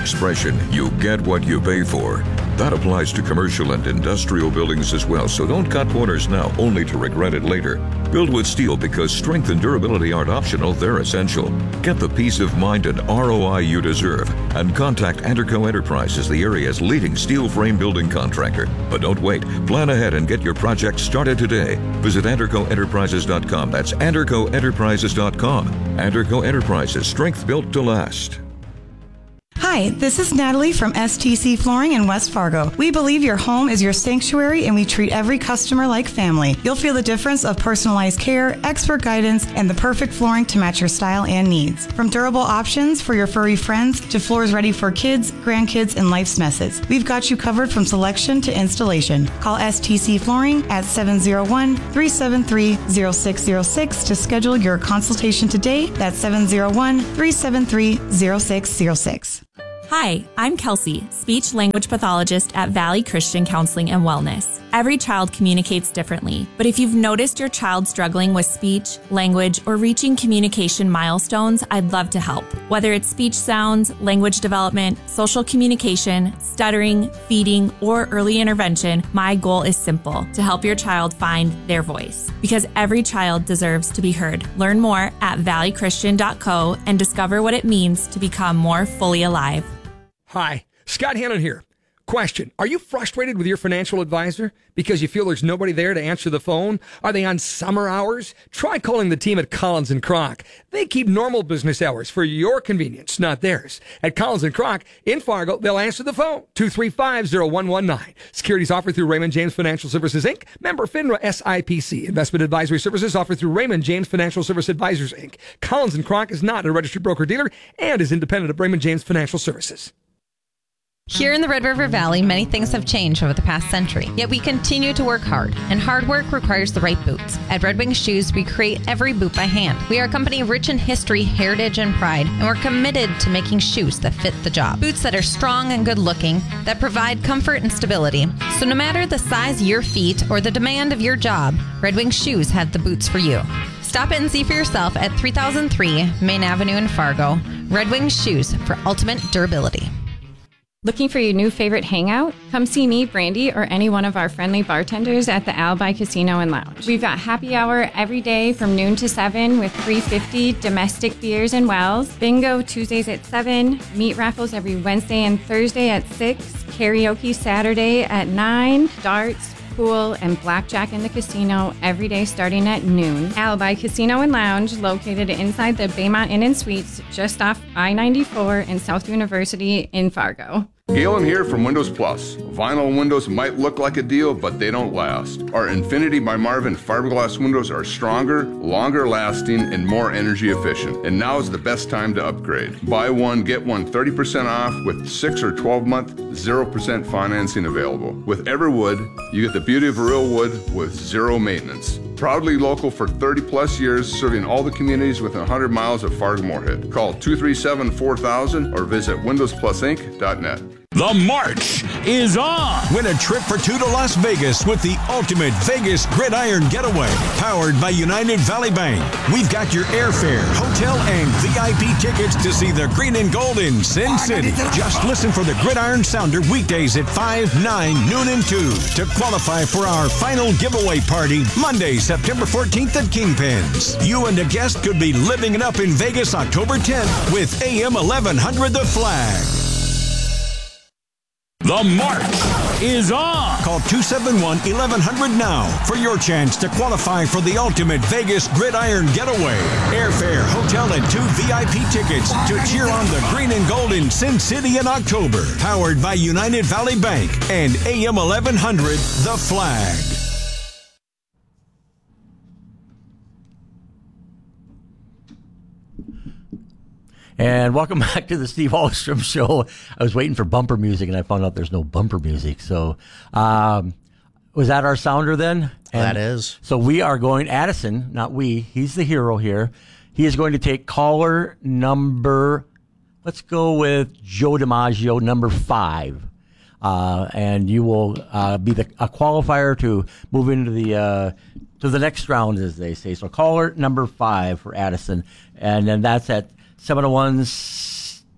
expression, you get what you pay for. That applies to commercial and industrial buildings as well, so don't cut corners now only to regret it later. Build with steel because strength and durability aren't optional, they're essential. Get the peace of mind and ROI you deserve and contact Anderco Enterprises, the area's leading steel frame building contractor. But don't wait. Plan ahead and get your project started today. Visit AndercoEnterprises.com. That's AndercoEnterprises.com. Anderco Enterprises, strength built to last. Hi, this is Natalie from STC Flooring in West Fargo. We believe your home is your sanctuary and we treat every customer like family. You'll feel the difference of personalized care, expert guidance, and the perfect flooring to match your style and needs. From durable options for your furry friends to floors ready for kids, grandkids, and life's messes, we've got you covered from selection to installation. Call STC Flooring at 701-373-0606 to schedule your consultation today. That's 701-373-0606. Hi, I'm Kelsey, speech language pathologist at Valley Christian Counseling and Wellness. Every child communicates differently, but if you've noticed your child struggling with speech, language, or reaching communication milestones, I'd love to help. Whether it's speech sounds, language development, social communication, stuttering, feeding, or early intervention, my goal is simple: to help your child find their voice. Because every child deserves to be heard. Learn more at valleychristian.co and discover what it means to become more fully alive. Hi, Scott Hannon here. Question: are you frustrated with your financial advisor because you feel there's nobody there to answer the phone? Are they on summer hours? Try calling the team at Collins & Kroc. They keep normal business hours for your convenience, not theirs. At Collins & Kroc in Fargo, they'll answer the phone. 235-0119. Securities offered through Raymond James Financial Services, Inc. Member FINRA SIPC. Investment advisory services offered through Raymond James Financial Service Advisors, Inc. Collins & Kroc is not a registered broker-dealer and is independent of Raymond James Financial Services. Here in the Red River Valley, many things have changed over the past century, yet we continue to work hard, and hard work requires the right boots. At Red Wing Shoes, we create every boot by hand. We are a company rich in history, heritage, and pride, and we're committed to making shoes that fit the job. Boots that are strong and good-looking, that provide comfort and stability. So no matter the size of your feet or the demand of your job, Red Wing Shoes have the boots for you. Stop in and see for yourself at 3003 Main Avenue in Fargo. Red Wing Shoes for ultimate durability. Looking for your new favorite hangout? Come see me, Brandy, or any one of our friendly bartenders at the Alibi Casino and Lounge. We've got happy hour every day from noon to 7 with $3.50 domestic beers and wells. Bingo Tuesdays at 7. Meat raffles every Wednesday and Thursday at 6. Karaoke Saturday at 9. Darts, pool, and blackjack in the casino every day starting at noon. Alibi Casino and Lounge, located inside the Baymont Inn and Suites, just off I-94 in South University in Fargo. Galen here from Windows Plus. Vinyl windows might look like a deal, but they don't last. Our Infinity by Marvin fiberglass windows are stronger, longer lasting, and more energy efficient. And now is the best time to upgrade. Buy one, get one 30% off with 6 or 12-month, 0% financing available. With Everwood, you get the beauty of real wood with zero maintenance. Proudly local for 30-plus years, serving all the communities within 100 miles of Fargo-Moorhead. Call 237-4000 or visit windowsplusinc.net. The March is on. Win a trip for two to Las Vegas with the ultimate Vegas Gridiron Getaway, powered by United Valley Bank. We've got your airfare, hotel, and VIP tickets to see the green and gold in Sin City. Just listen for the Gridiron Sounder weekdays at 5, 9, noon, and 2 to qualify for our final giveaway party Monday, September 14th at Kingpins. You and a guest could be living it up in Vegas October 10th with AM 1100 The Flag. The March is on. Call 271-1100 now for your chance to qualify for the ultimate Vegas Gridiron Getaway. Airfare, hotel, and 2 VIP tickets to cheer on the green and gold in Sin City in October. Powered by United Valley Bank and AM 1100 The Flag. And welcome back to the Steve Hallstrom Show. I was waiting for bumper music, and I found out there's no bumper music. So was that our sounder then? And that is. So we are going, Addison, not we, he's the hero here. He is going to take caller number, let's go with Joe DiMaggio, number 5. And you will be a qualifier to move into the next round, as they say. So caller number 5 for Addison. And then that's at 701-701-701.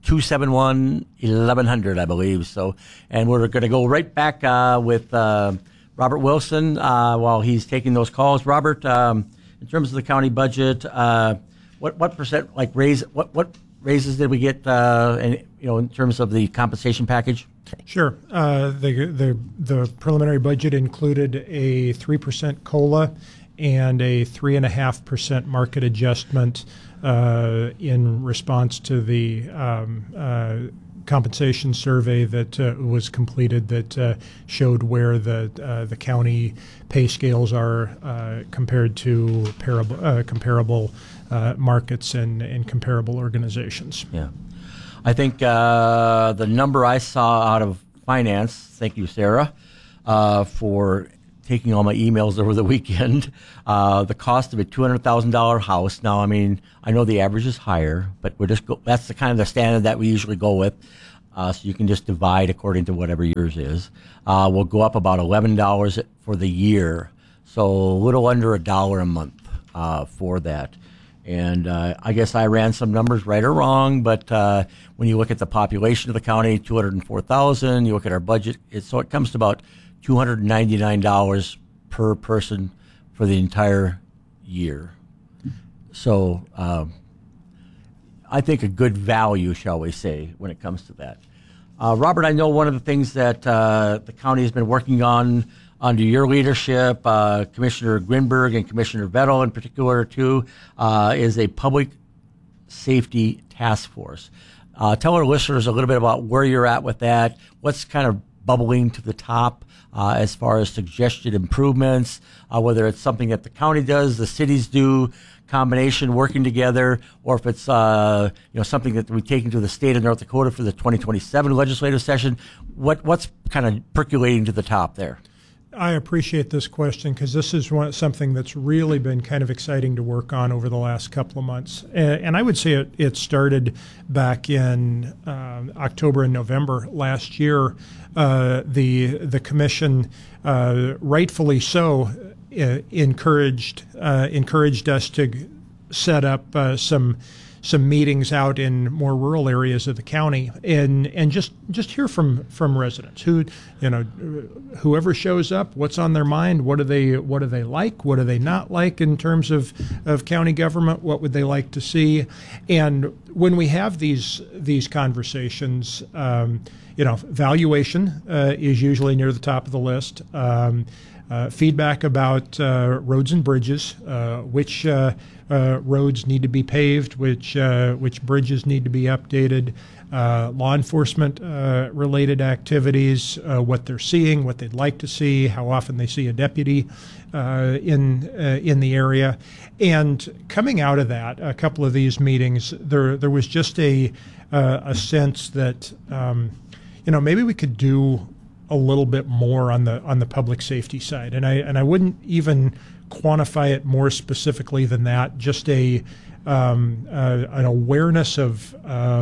271-1100, I believe. So, and we're going to go right back with Robert Wilson while he's taking those calls. Robert, in terms of the county budget, what percent what raises did we get? In terms of the compensation package. Sure. The preliminary budget included a 3% COLA and a 3.5% market adjustment in response to the compensation survey that was completed that showed where the county pay scales are compared to comparable markets and comparable organizations. Yeah. I think the number I saw out of finance, thank you, Sarah, for taking all my emails over the weekend, the cost of a $200,000 house. Now, I mean, I know the average is higher, but that's the kind of the standard that we usually go with. So you can just divide according to whatever yours is. Will go up about $11 for the year, so a little under $1 a month for that. And I guess I ran some numbers right or wrong, but when you look at the population of the county, 204,000, you look at our budget, it comes to about $299 per person for the entire year. So I think a good value, shall we say, when it comes to that. Robert, I know one of the things that the county has been working on under your leadership, Commissioner Grinberg and Commissioner Vettel in particular, too, is a public safety task force. Tell our listeners a little bit about where you're at with that, what's kind of bubbling to the top as far as suggested improvements, whether it's something that the county does, the cities do, combination working together, or if it's something that we take into the state of North Dakota for the 2027 legislative session. What's kind of percolating to the top there? I appreciate this question because this is something that's really been kind of exciting to work on over the last couple of months. And I would say it started back in October and November last year. The commission, rightfully so, encouraged us to set up some meetings out in more rural areas of the county and just hear from residents whoever shows up, what's on their mind, what do they like, what do they not like in terms of county government, what would they like to see. And when we have these conversations, valuation is usually near the top of the list. Feedback about roads and bridges, which roads need to be paved, which bridges need to be updated, law enforcement related activities, what they're seeing, what they'd like to see, how often they see a deputy in the area. And coming out of that, a couple of these meetings, there was just a sense that maybe we could do a little bit more on the public safety side, and I wouldn't even quantify it more specifically than that. Just an awareness of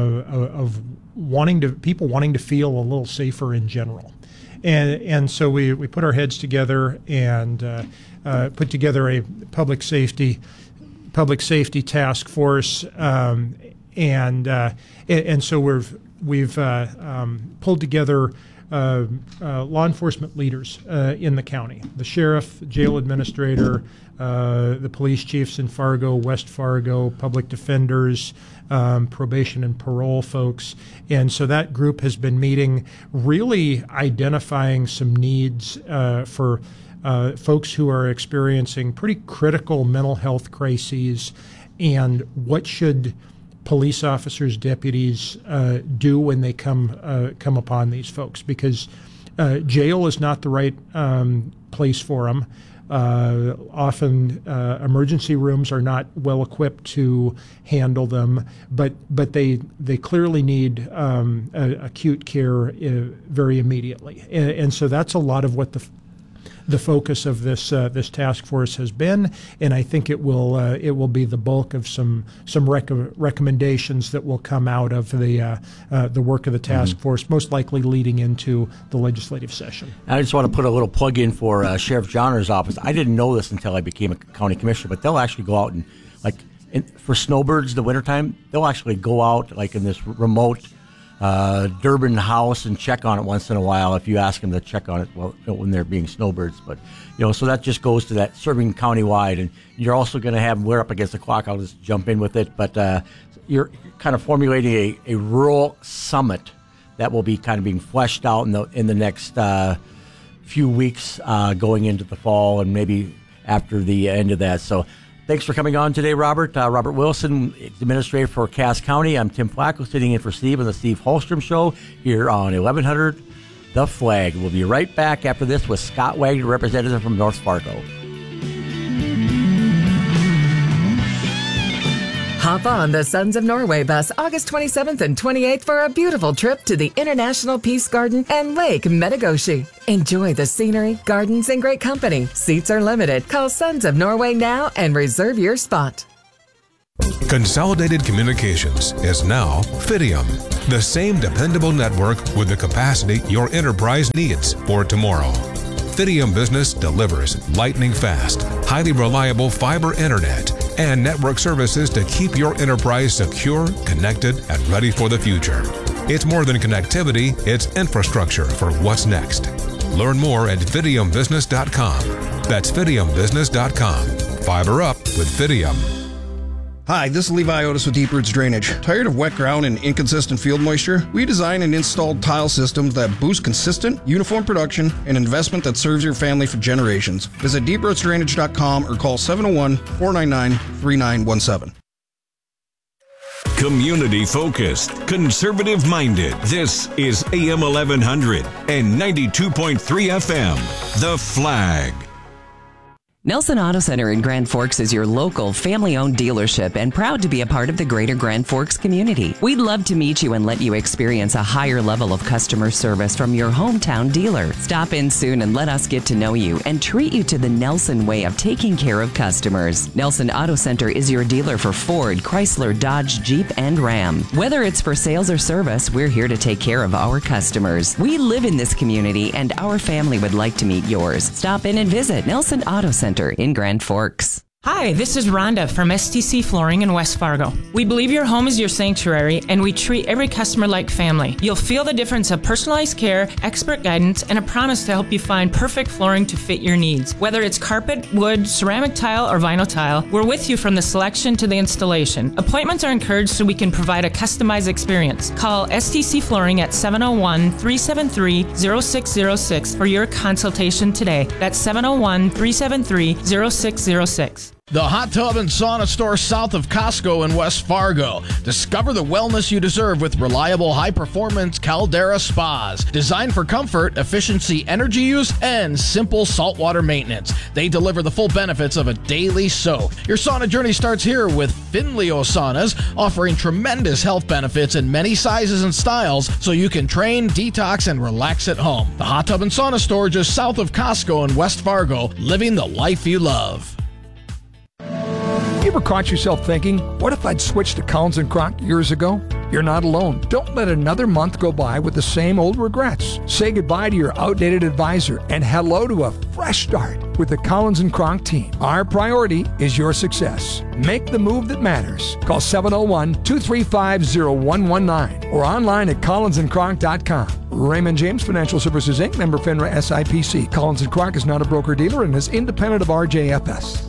people wanting to feel a little safer in general, and so we put our heads together and put together a public safety task force, and so we've pulled together law enforcement leaders in the county, the sheriff, jail administrator, the police chiefs in Fargo, West Fargo, public defenders, probation and parole folks. And so that group has been meeting, really identifying some needs for folks who are experiencing pretty critical mental health crises, and what should police officers, deputies do when they come upon these folks, because jail is not the right place for them. Often emergency rooms are not well equipped to handle them, but they clearly need acute care very immediately, and so that's a lot of what the focus of this task force has been, and I think it will be the bulk of some recommendations that will come out of the work of the task force, most likely leading into the legislative session. I just want to put a little plug in for Sheriff Johnner's office. I didn't know this until I became a county commissioner, but they'll actually go out and for snowbirds the wintertime, they'll actually go out like in this remote Durban house and check on it once in a while if you ask them to check on it when they're being snowbirds. But, so that just goes to that serving countywide. And you're also going to have them, we're up against the clock, I'll just jump in with it. But you're kind of formulating a rural summit that will be kind of being fleshed out in the next few weeks going into the fall and maybe after the end of that. So thanks for coming on today, Robert. Robert Wilson, Administrator for Cass County. I'm Tim Flacco, sitting in for Steve on the Steve Holstrom Show here on 1100 The Flag. We'll be right back after this with Scott Wagner, representative from North Fargo. Hop on the Sons of Norway bus August 27th and 28th for a beautiful trip to the International Peace Garden and Lake Metegoshi. Enjoy the scenery, gardens, and great company. Seats are limited. Call Sons of Norway now and reserve your spot. Consolidated Communications is now Fidium, the same dependable network with the capacity your enterprise needs for tomorrow. Fidium Business delivers lightning fast, highly reliable fiber internet and network services to keep your enterprise secure, connected, and ready for the future. It's more than connectivity, it's infrastructure for what's next. Learn more at fidiumbusiness.com. That's fidiumbusiness.com. Fiber up with Fidium. Hi, this is Levi Otis with Deep Roots Drainage. Tired of wet ground and inconsistent field moisture? We design and install tile systems that boost consistent, uniform production and investment that serves your family for generations. Visit deeprootsdrainage.com or call 701-499-3917. Community focused, conservative minded. This is AM 1100 and 92.3 FM. The Flag. Nelson Auto Center in Grand Forks is your local family-owned dealership and proud to be a part of the greater Grand Forks community. We'd love to meet you and let you experience a higher level of customer service from your hometown dealer. Stop in soon and let us get to know you and treat you to the Nelson way of taking care of customers. Nelson Auto Center is your dealer for Ford, Chrysler, Dodge, Jeep, and Ram. Whether it's for sales or service, we're here to take care of our customers. We live in this community and our family would like to meet yours. Stop in and visit Nelson Auto Center in Grand Forks. Hi, this is Rhonda from STC Flooring in West Fargo. We believe your home is your sanctuary, and we treat every customer like family. You'll feel the difference of personalized care, expert guidance, and a promise to help you find perfect flooring to fit your needs. Whether it's carpet, wood, ceramic tile, or vinyl tile, we're with you from the selection to the installation. Appointments are encouraged so we can provide a customized experience. Call STC Flooring at 701-373-0606 for your consultation today. That's 701-373-0606. The Hot Tub and Sauna Store south of Costco in West Fargo. Discover the wellness you deserve with reliable, high-performance Caldera spas. Designed for comfort, efficiency, energy use, and simple saltwater maintenance. They deliver the full benefits of a daily soak. Your sauna journey starts here with Finleo Saunas, offering tremendous health benefits in many sizes and styles so you can train, detox, and relax at home. The Hot Tub and Sauna Store just south of Costco in West Fargo, living the life you love. You ever caught yourself thinking, what if I'd switched to Collins & Kroc years ago? You're not alone. Don't let another month go by with the same old regrets. Say goodbye to your outdated advisor and hello to a fresh start with the Collins & Kroc team. Our priority is your success. Make the move that matters. Call 701-235-0119 or online at collinsandkroc.com. Raymond James Financial Services, Inc., member FINRA SIPC. Collins & Kroc is not a broker-dealer and is independent of RJFS.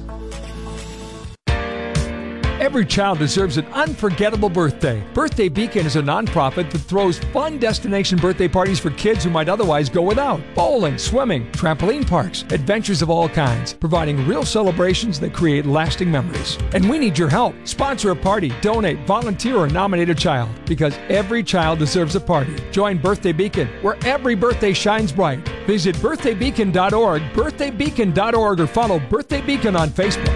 Every child deserves an unforgettable birthday. Birthday Beacon is a nonprofit that throws fun destination birthday parties for kids who might otherwise go without. Bowling, swimming, trampoline parks, adventures of all kinds, providing real celebrations that create lasting memories. And we need your help. Sponsor a party, donate, volunteer, or nominate a child, because every child deserves a party. Join Birthday Beacon, where every birthday shines bright. Visit birthdaybeacon.org, birthdaybeacon.org, or follow Birthday Beacon on Facebook.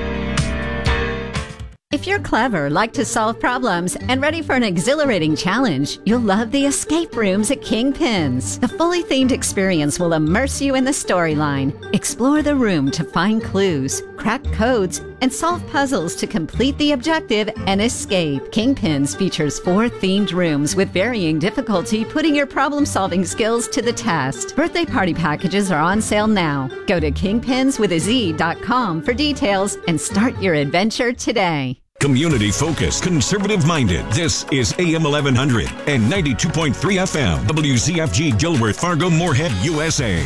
If you're clever, like to solve problems, and ready for an exhilarating challenge, you'll love the escape rooms at Kingpins. The fully themed experience will immerse you in the storyline. Explore the room to find clues, crack codes, and solve puzzles to complete the objective and escape. Kingpins features 4 themed rooms with varying difficulty, putting your problem-solving skills to the test. Birthday party packages are on sale now. Go to kingpinswithaz.com for details and start your adventure today. Community-focused, conservative-minded. This is AM 1100 and 92.3 FM. WZFG Gilworth, Fargo, Moorhead, USA.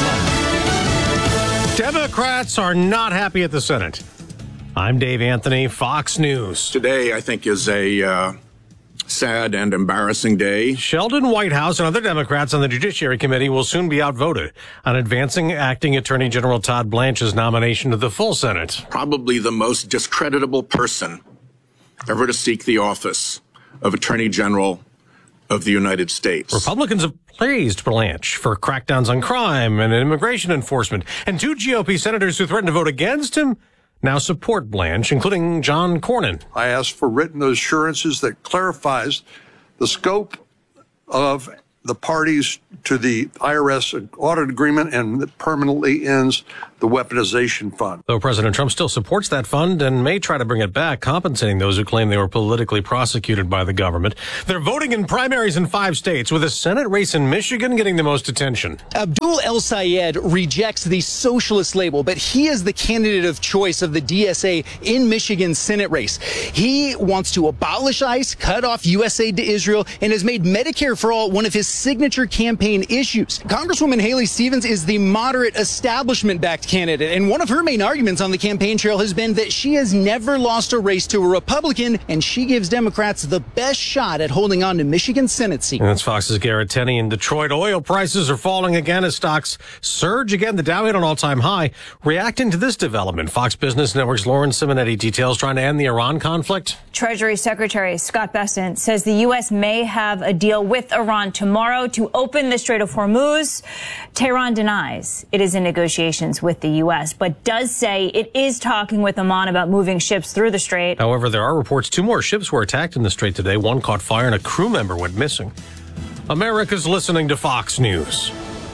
Democrats are not happy at the Senate. I'm Dave Anthony, Fox News. Today, I think, is a sad and embarrassing day. Sheldon Whitehouse and other Democrats on the Judiciary Committee will soon be outvoted on advancing acting Attorney General Todd Blanche's nomination to the full Senate. Probably the most discreditable person ever to seek the office of Attorney General of the United States. Republicans have praised Blanche for crackdowns on crime and immigration enforcement, and 2 GOP senators who threatened to vote against him now support Blanche, including John Cornyn. I asked for written assurances that clarifies the scope of the parties to the IRS audit agreement and that permanently ends the weaponization fund. Though President Trump still supports that fund and may try to bring it back, compensating those who claim they were politically prosecuted by the government. They're voting in primaries in 5 states, with a Senate race in Michigan getting the most attention. Abdul El-Sayed rejects the socialist label, but he is the candidate of choice of the DSA in Michigan's Senate race. He wants to abolish ICE, cut off U.S. aid to Israel, and has made Medicare for All one of his signature campaign issues. Congresswoman Haley Stevens is the moderate establishment-backed candidate, and one of her main arguments on the campaign trail has been that she has never lost a race to a Republican, and she gives Democrats the best shot at holding on to Michigan's Senate seat. And that's Fox's Garrett Tenney. In Detroit, oil prices are falling again as stocks surge again. The Dow hit an all-time high. Reacting to this development, Fox Business Network's Lauren Simonetti details trying to end the Iran conflict. Treasury Secretary Scott Bessent says the U.S. may have a deal with Iran tomorrow to open the Strait of Hormuz. Tehran denies it is in negotiations with the U.S., but does say it is talking with Oman about moving ships through the strait. However, there are reports 2 more ships were attacked in the strait today. One caught fire and a crew member went missing. America's listening to Fox News.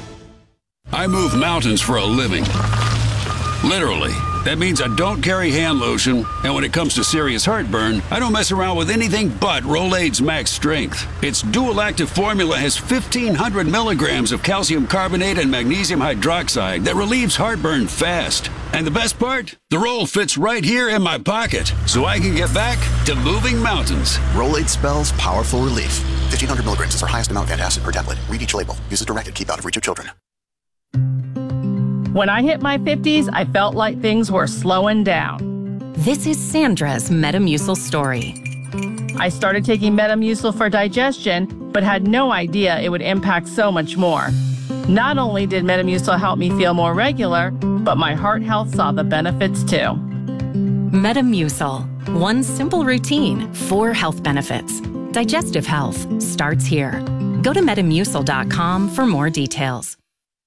I move mountains for a living. Literally. That means I don't carry hand lotion, and when it comes to serious heartburn, I don't mess around with anything but Rolaids Max Strength. Its dual-active formula has 1,500 milligrams of calcium carbonate and magnesium hydroxide that relieves heartburn fast. And the best part? The roll fits right here in my pocket, so I can get back to moving mountains. Rolaids spells powerful relief. 1,500 milligrams is our highest amount of antacid per tablet. Read each label. Use as directed. Keep out of reach of children. When I hit my 50s, I felt like things were slowing down. This is Sandra's Metamucil story. I started taking Metamucil for digestion, but had no idea it would impact so much more. Not only did Metamucil help me feel more regular, but my heart health saw the benefits too. Metamucil. One simple routine, 4 health benefits. Digestive health starts here. Go to Metamucil.com for more details.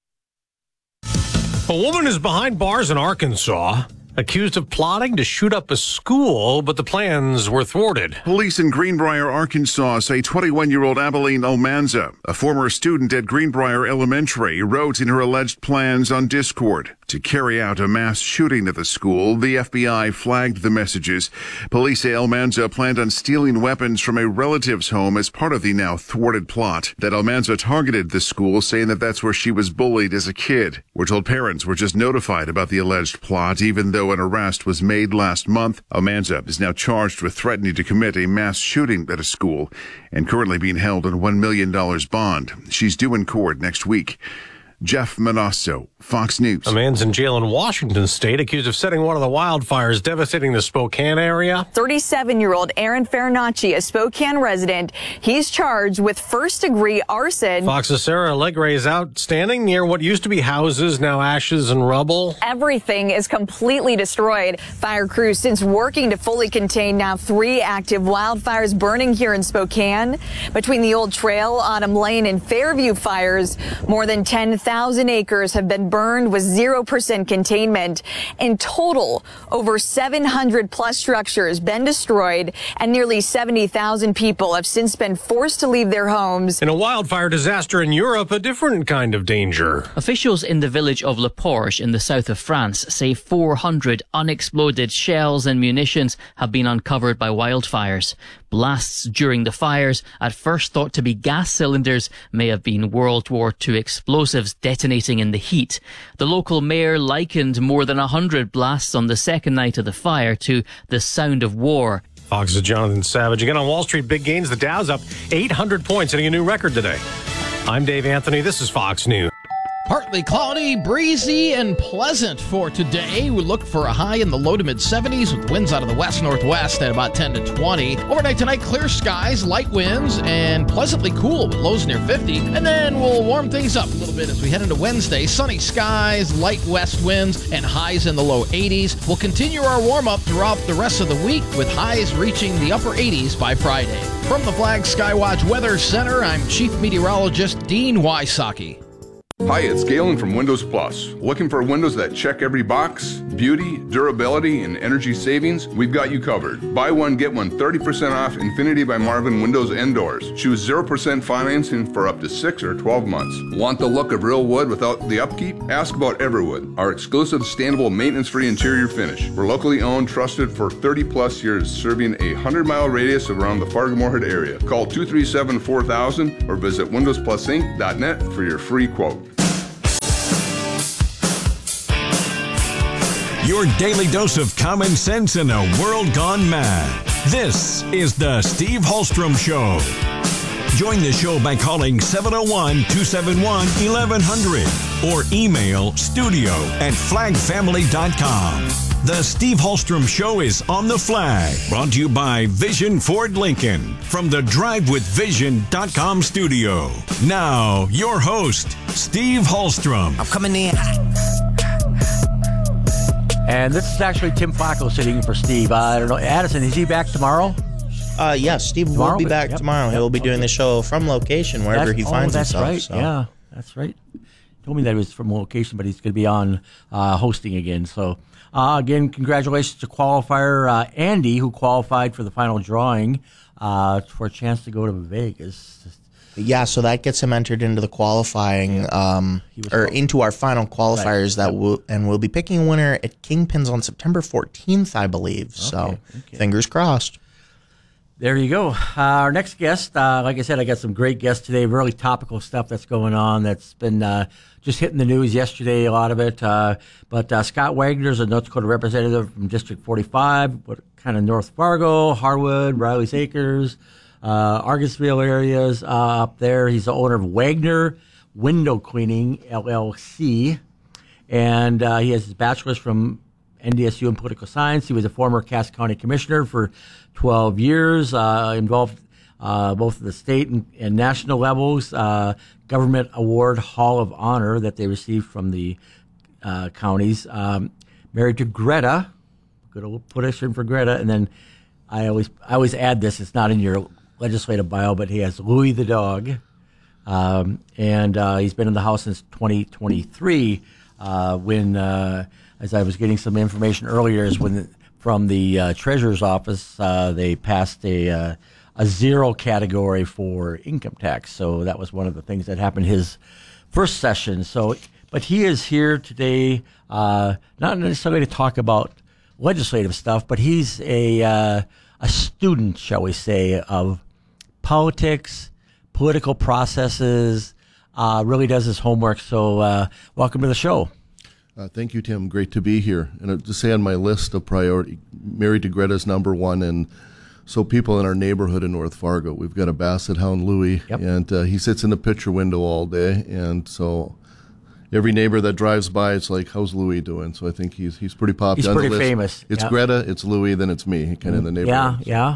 A woman is behind bars in Arkansas, accused of plotting to shoot up a school, but the plans were thwarted. Police in Greenbrier, Arkansas say 21-year-old Abilene Almanza, a former student at Greenbrier Elementary, wrote in her alleged plans on Discord to carry out a mass shooting at the school. The FBI flagged the messages. Police say Almanza planned on stealing weapons from a relative's home as part of the now thwarted plot. That Almanza targeted the school, saying that that's where she was bullied as a kid. We're told parents were just notified about the alleged plot, even though an arrest was made last month. Almanza is now charged with threatening to commit a mass shooting at a school and currently being held on $1 million bond. She's due in court next week. Jeff Manasso, Fox News. A man's in jail in Washington State accused of setting one of the wildfires devastating the Spokane area. 37-year-old Aaron Farinacci, a Spokane resident, he's charged with first-degree arson. Fox's Sarah Allegre is out standing near what used to be houses, now ashes and rubble. Everything is completely destroyed. Fire crews since working to fully contain now 3 active wildfires burning here in Spokane. Between the Old Trail, Autumn Lane, and Fairview fires, more than 10,000 acres have been burned with 0% containment. In total, over 700 plus structures been destroyed, and nearly 70,000 people have since been forced to leave their homes. In a wildfire disaster in Europe, a different kind of danger. Officials in the village of Le Porge in the south of France say 400 unexploded shells and munitions have been uncovered by wildfires. Blasts during the fires, at first thought to be gas cylinders, may have been World War II explosives detonating in the heat. The local mayor likened more than 100 blasts on the second night of the fire to the sound of war. Fox's Jonathan Savage. Again on Wall Street, big gains. The Dow's up 800 points, hitting a new record today. I'm Dave Anthony. This is Fox News. Partly cloudy, breezy, and pleasant for today. We look for a high in the low to mid-70s with winds out of the west-northwest at about 10 to 20. Overnight tonight, clear skies, light winds, and pleasantly cool with lows near 50. And then we'll warm things up a little bit as we head into Wednesday. Sunny skies, light west winds, and highs in the low 80s. We'll continue our warm-up throughout the rest of the week with highs reaching the upper 80s by Friday. From the Flag Skywatch Weather Center, I'm Chief Meteorologist Dean Wysocki. Hi, it's Galen from Windows Plus. Looking for windows that check every box? Beauty, durability, and energy savings? We've got you covered. Buy one, get one 30% off Infinity by Marvin windows and doors. Choose 0% financing for up to 6 or 12 months. Want the look of real wood without the upkeep? Ask about Everwood, our exclusive sustainable maintenance-free interior finish. We're locally owned, trusted for 30 plus years, serving a 100-mile radius around the Fargo-Moorhead area. Call 237-4000 or visit windowsplusinc.net for your free quote. Your daily dose of common sense in a world gone mad. This is the Steve Hallstrom Show. Join the show by calling 701-271-1100 or email studio@flagfamily.com. The Steve Hallstrom Show is on the Flag, brought to you by Vision Ford Lincoln from the DriveWithVision.com studio. Now, your host, Steve Hallstrom. I'm coming in. And this is actually Tim Flacco sitting in for Steve. I don't know, Addison, is he back tomorrow? Yes, Steve will be back tomorrow. He'll be doing the show from location, wherever he finds himself. That's right. Yeah, that's right. He told me that it was from location, but he's going to be on hosting again. So, again, congratulations to qualifier Andy, who qualified for the final drawing for a chance to go to Vegas. Yeah, so that gets him entered into the qualifying, or into our final qualifiers and we'll be picking a winner at Kingpins on September 14th, I believe. So, fingers crossed. There you go. Our next guest, like I said, I got some great guests today, really topical stuff that's going on that's been just hitting the news yesterday, a lot of it. But Scott Wagner is a North Dakota representative from District 45, kind of North Fargo, Harwood, Riley's Acres, Argosville areas up there. He's the owner of Wagner Window Cleaning, LLC. And he has his bachelor's from NDSU in political science. He was a former Cass County commissioner for 12 years, involved both at the state and national levels, government award Hall of Honor that they received from the counties. Married to Greta, good old put us in for Greta. And then I always add this, it's not in your legislative bio, but he has Louie the dog. And he's been in the House since 2023 when, as I was getting some information earlier, is when from the Treasurer's Office, they passed a zero category for income tax. So that was one of the things that happened his first session. So, but he is here today, not necessarily to talk about legislative stuff, but he's a student, shall we say, of politics, political processes, really does his homework. So welcome to the show. Thank you, Tim. Great to be here. And to say on my list of priority, married to Greta's number one, and so people in our neighborhood in North Fargo, we've got a Basset Hound, Louie, and he sits in the picture window all day, and so every neighbor that drives by, it's like, how's Louie doing? So I think he's pretty popular. He's pretty famous. It's Greta, it's Louie, then it's me, kind of in the neighborhood. Yeah.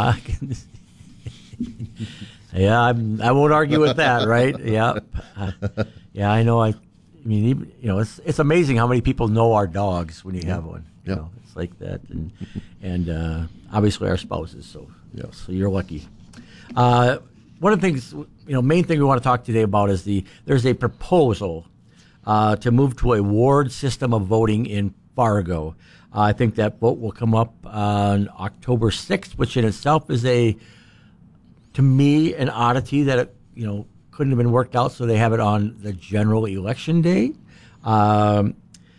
Yeah, I won't argue with that, right? Yeah. I know. I mean, even, it's amazing how many people know our dogs when you have one. You know, it's like that, and obviously our spouses. So you're lucky. One of the things, main thing we want to talk today about is there's a proposal to move to a ward system of voting in Fargo. I think that vote will come up on October 6th, which in itself is to me, an oddity that it, couldn't have been worked out, so they have it on the general election day. And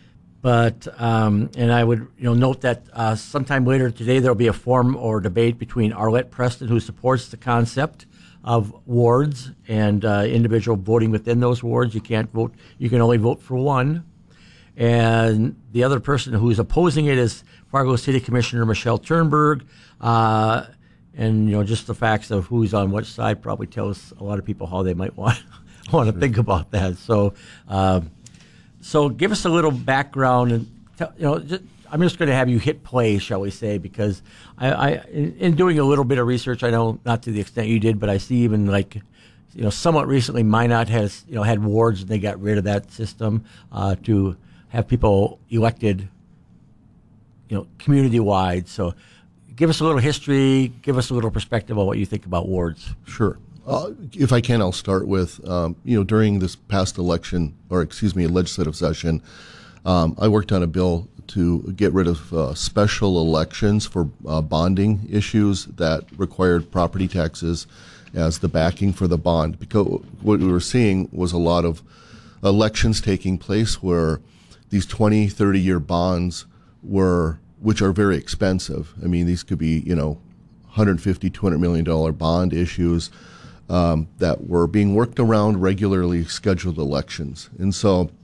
I would note that sometime later today there will be a forum or debate between Arlette Preston, who supports the concept of wards and individual voting within those wards. You can't vote; you can only vote for one. And the other person who's opposing it is Fargo City Commissioner Michelle Turnberg. And, just the facts of who's on which side probably tells a lot of people how they might want to think about that. So, so give us a little background, and I'm just going to have you hit play, shall we say, because in doing a little bit of research, I know not to the extent you did, but I see even somewhat recently, Minot has had wards, and they got rid of that system to have people elected, community wide. So, give us a little history. Give us a little perspective on what you think about wards. Sure. If I can, I'll start with, during this past legislative session, I worked on a bill to get rid of special elections for bonding issues that required property taxes as the backing for the bond. Because what we were seeing was a lot of elections taking place where these 20, 30-year bonds which are very expensive. I mean, these could be, $150, $200 million bond issues that were being worked around regularly scheduled elections. And so